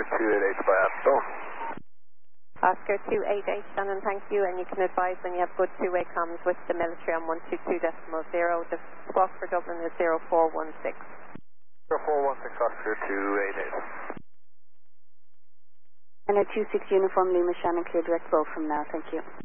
288 by Apple. Oscar 288, Shannon, thank you, and you can advise when you have good two-way comms with the military on 122.0. The squawk for Dublin is 0416. 0416, Oscar 288. And a 26 Uniform Lima, Shannon, clear direct flow from now, thank you.